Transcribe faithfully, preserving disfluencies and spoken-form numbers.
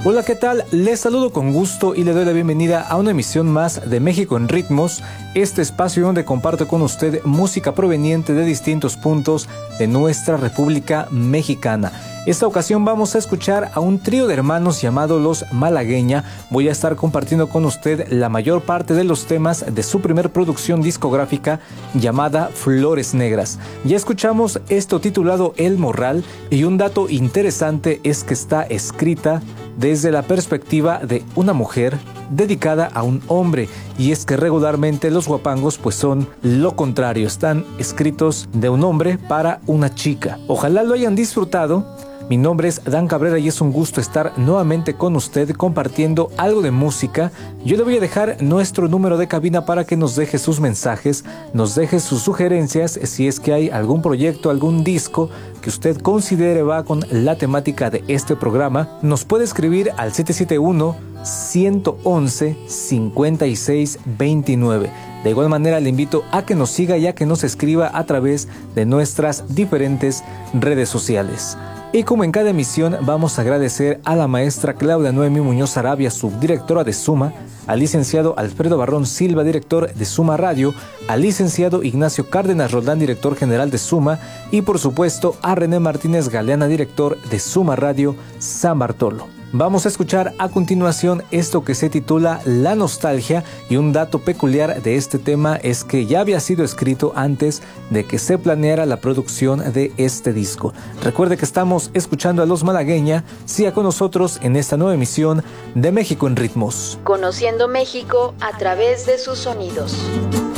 Hola, ¿qué tal? Les saludo con gusto y le doy la bienvenida a una emisión más de México en Ritmos, este espacio donde comparto con usted música proveniente de distintos puntos de nuestra República Mexicana. Esta ocasión vamos a escuchar a un trío de hermanos llamado Los Malagueña. Voy a estar compartiendo con usted la mayor parte de los temas de su primer producción discográfica llamada Flores Negras. Ya escuchamos esto titulado El Morral, y un dato interesante es que está escrita desde la perspectiva de una mujer dedicada a un hombre, y es que regularmente los guapangos pues son lo contrario, están escritos de un hombre para una chica. Ojalá lo hayan disfrutado. Mi nombre es Dan Cabrera y es un gusto estar nuevamente con usted compartiendo algo de música. Yo le voy a dejar nuestro número de cabina para que nos deje sus mensajes, nos deje sus sugerencias, si es que hay algún proyecto, algún disco que usted considere va con la temática de este programa. Nos puede escribir al siete siete uno, uno uno, cinco seis dos nueve. De igual manera le invito a que nos siga y a que nos escriba a través de nuestras diferentes redes sociales. Y como en cada emisión, vamos a agradecer a la maestra Claudia Noemi Muñoz Arabia, subdirectora de Suma, al licenciado Alfredo Barrón Silva, director de Suma Radio, al licenciado Ignacio Cárdenas Roldán, director general de Suma, y por supuesto a René Martínez Galeana, director de Suma Radio San Bartolo. Vamos a escuchar a continuación esto que se titula La Nostalgia, y un dato peculiar de este tema es que ya había sido escrito antes de que se planeara la producción de este disco. Recuerde que estamos escuchando a Los Malagueña. Siga con nosotros en esta nueva emisión de México en Ritmos. Conociendo México a través de sus sonidos.